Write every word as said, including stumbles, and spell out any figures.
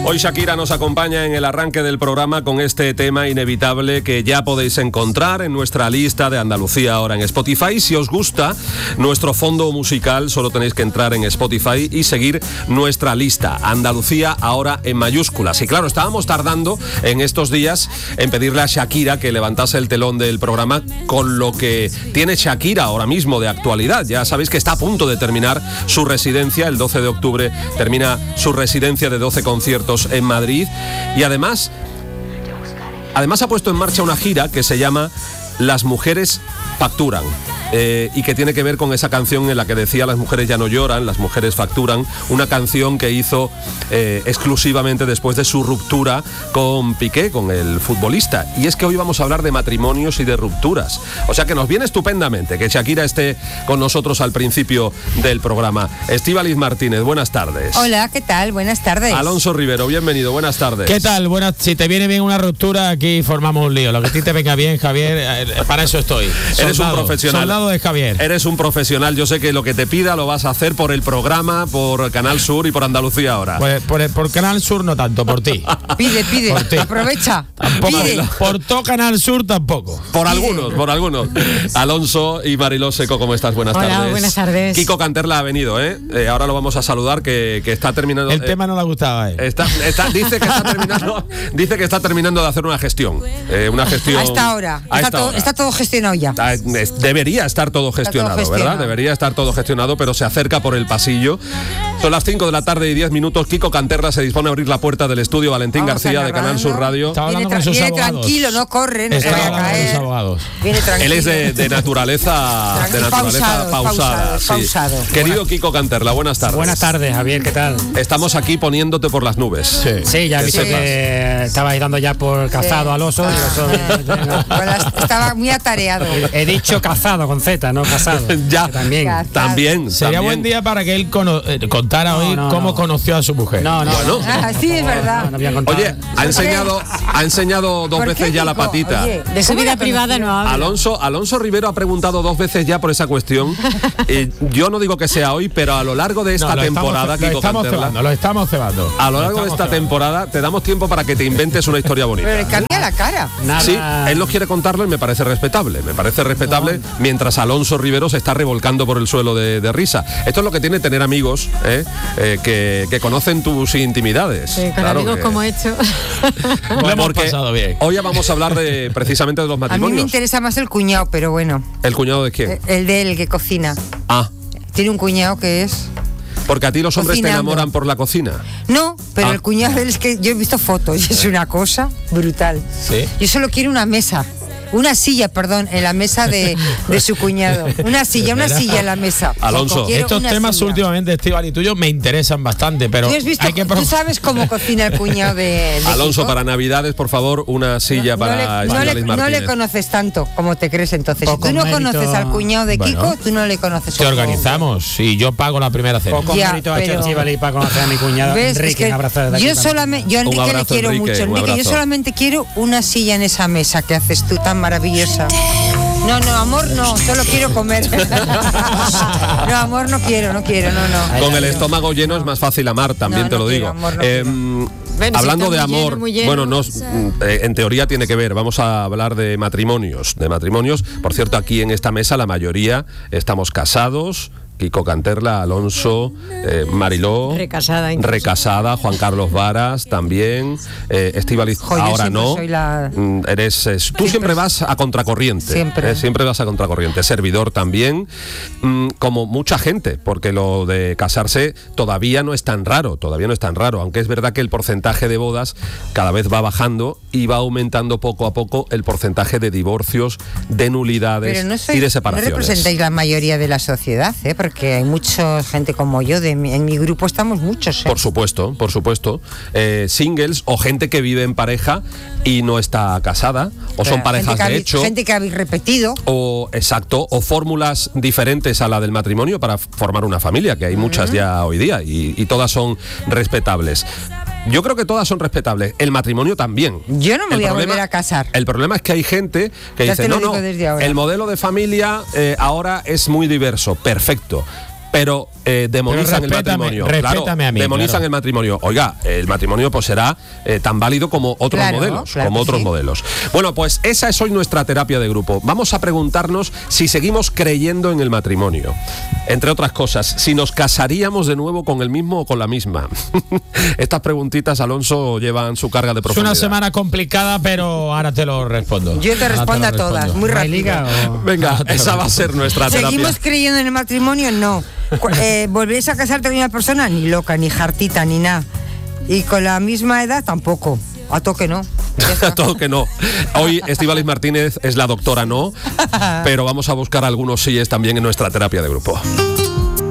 Hoy Shakira nos acompaña en el arranque del programa con este tema inevitable que ya podéis encontrar en nuestra lista de Andalucía ahora en Spotify. Si os gusta nuestro fondo musical, solo tenéis que entrar en Spotify y seguir nuestra lista Andalucía ahora en mayúsculas. Y claro, estábamos tardando en estos días en pedirle a Shakira que levantase el telón del programa con lo que tiene Shakira ahora mismo de actualidad. Ya sabéis que está a punto de terminar su residencia, el doce de octubre termina su residencia de doce conciertos en Madrid y además, además ha puesto en marcha una gira que se llama Las Mujeres Facturan. Eh, y que tiene que ver con esa canción en la que decía las mujeres ya no lloran, las mujeres facturan, una canción que hizo eh, exclusivamente después de su ruptura con Piqué, con el futbolista. Y es que hoy vamos a hablar de matrimonios y de rupturas. O sea que nos viene estupendamente que Shakira esté con nosotros al principio del programa. Estíbaliz Martínez, buenas tardes. Hola, ¿qué tal? Buenas tardes. Alonso Rivero, bienvenido, buenas tardes. ¿Qué tal? Buenas, si te viene bien una ruptura, aquí formamos un lío. Lo que a ti te venga bien, Javier, eh, para eso estoy. Soldado, Eres un profesional. Soldado de Javier. Eres un profesional, yo sé que lo que te pida lo vas a hacer por el programa, por Canal Sur y por Andalucía ahora. Pues por, por Canal Sur no tanto, por ti. Pide, pide, por ti. Aprovecha. Tampoco, pide. Por todo Canal Sur tampoco. Por algunos, por algunos. Alonso y Mariló Seco, ¿cómo estás? Buenas Hola, tardes. buenas tardes. Kiko Canterla ha venido, ¿eh? eh ahora lo vamos a saludar, que, que está terminando. El eh, tema no le gustaba a él. Está, está, dice que está terminando, dice que está terminando de hacer una gestión, eh, una gestión. A esta hora. A Está, esta todo, hora. está todo gestionado ya. Ah, es- Debería estar todo gestionado, gestionado. ¿verdad? Debería estar todo gestionado, pero se acerca por el pasillo. Son las cinco de la tarde y diez minutos. Kiko Canterla se dispone a abrir la puerta del estudio Valentín Vamos García de agarrando. Canal Sur Radio. Estaba Viene, hablando con tra- sus viene abogados. tranquilo, no corre, no se Estaba vaya a hablando con sus caer. abogados. Viene tranquilo. Él es de, de naturaleza, de Tranquilo, naturaleza pausado, pausada. pausado, sí. pausado. Querido Kiko Canterla, buenas tardes. Buenas tardes, Javier, ¿qué tal? Estamos aquí poniéndote por las nubes. Sí. Sí, ya he Que visto sepas. que estabais dando ya por cazado al oso. Ah, y eso- eh, con las- estaba muy atareado. He dicho cazado con Z, no casado. Ya. Que también. Ya. También. Sería también. buen día para que él cono- eh, contara No, hoy no, cómo no. conoció a su mujer. No, no. Bueno. no, Ah, sí, es verdad. No, no voy a contar. Oye, ha enseñado, ha enseñado dos ¿Por veces qué, ya la Kiko? patita. Oye, De su ¿cómo vida la privada conoció? no habla. Alonso, Alonso Rivero ha preguntado dos veces ya por esa cuestión. Eh, yo no digo que sea hoy, pero a lo largo de No, esta lo temporada, estamos, lo Kiko estamos Canterla, cebando, lo estamos cebando. a lo Lo largo de estamos esta cebando. temporada te damos tiempo para que te inventes una historia bonita. Pero le cambia la cara. Nada. Sí, él no quiere contarlo y me parece respetable. Me parece respetable mientras Alonso Rivero se está revolcando por el suelo de, de risa. Esto es lo que tiene tener amigos ¿eh? Eh, que, que conocen tus intimidades. Sí, con Claro amigos que- como he hecho. Lo hemos Porque pasado bien. hoy ya vamos a hablar de precisamente de los A mí me matrimonios. interesa más el cuñado, pero bueno. ¿El cuñado de quién? eh, El de él que cocina. Ah, Tiene un cuñado que es. porque a ti los hombres te Cocinando. enamoran por la cocina. No, pero Ah. el cuñado de él es que yo he visto fotos y es una cosa brutal. Sí. Yo solo quiero una mesa. Una silla, perdón, en la mesa de, de su cuñado. Una silla, una ¿Verdad? silla en la mesa. Alonso, Quiero Estos una temas silla. últimamente, Estíbal y tuyo, me interesan bastante, pero ¿Tú, has visto- hay que tú pro- sabes cómo cocina el cuñado de, de Alonso, Kiko? para Navidades, por favor, una silla no, para le, no, le, Estíbaliz no le Martínez. conoces tanto como te crees entonces. Si Poco tú no mérito. conoces al cuñado de Kiko, Bueno. tú no le conoces. te organizamos y yo pago la primera cena. Poco Ya, mérito ha hecho pero- Estíbaliz para conocer a mi cuñado ¿Ves? Enrique. Es que Un abrazo desde aquí yo también. solamente, yo a Un Enrique le abrazo, quiero Enrique, mucho. un Enrique, yo abrazo. solamente quiero una silla en esa mesa que haces tú tan maravillosa. No, no, amor no, solo quiero comer. No, amor no quiero, no quiero, no, no. Con el estómago lleno es más fácil amar, también No, te no lo quiero, digo. amor, no Eh, Bueno, hablando si de está muy amor, lleno, muy lleno. bueno, no, eh, en teoría tiene que ver. Vamos a hablar de matrimonios, de matrimonios. Por cierto, aquí en esta mesa la mayoría estamos casados. Kiko Canterla, Alonso, eh, Mariló, Recasada incluso. recasada, Juan Carlos Varas también, eh, Estíbaliz, Jo, yo ahora siempre no. soy la- Mm, Eres, eh, tú siempre vas a contracorriente. Siempre. eh, siempre vas a contracorriente. Servidor también, mm, como mucha gente, porque lo de casarse todavía no es tan raro, todavía no es tan raro, aunque es verdad que el porcentaje de bodas cada vez va bajando y va aumentando poco a poco el porcentaje de divorcios, de nulidades Pero no, soy, y de no separaciones. representáis la mayoría de la sociedad, ¿eh? Porque hay mucha gente como yo, de mi- en mi grupo estamos muchos. ¿eh? Por supuesto, por supuesto. Eh, singles o gente que vive en pareja y no está casada, o son Gente parejas que de habéis- hecho. Gente que habéis repetido. O, exacto, o fórmulas diferentes a la del matrimonio para formar una familia, que hay muchas ya hoy día y, y todas son respetables. Yo creo que todas son respetables. El matrimonio también. Yo no me El voy a problema- volver a casar. El problema es que hay gente que Ya dice, te lo no, digo no, desde ahora". el modelo de familia eh, ahora es muy diverso. Perfecto. pero eh, demonizan Pero respétame, el matrimonio. respétame claro, a mí, demonizan claro. el matrimonio. Oiga, el matrimonio pues será eh, tan válido como otros Claro, modelos, claro como que otros sí. modelos. Bueno, pues esa es hoy nuestra terapia de grupo. Vamos a preguntarnos si seguimos creyendo en el matrimonio. Entre otras cosas, si nos casaríamos de nuevo con el mismo o con la misma. Estas preguntitas, Alonso, llevan su carga de Es profundidad. una semana complicada, pero ahora te lo respondo. Yo te Ahora respondo a lo todas, respondo. muy ¿No hay rápido. liga o...? Venga, esa va a ser nuestra terapia. ¿Seguimos creyendo en el matrimonio? No. Cu- eh, ¿Volvéis a casarte con una persona? Ni loca, ni jartita, ni nada. Y con la misma edad tampoco. A toque no. Ya está. Todo que no. Hoy Estíbaliz Martínez es la doctora no, pero vamos a buscar algunos síes también en nuestra terapia de grupo.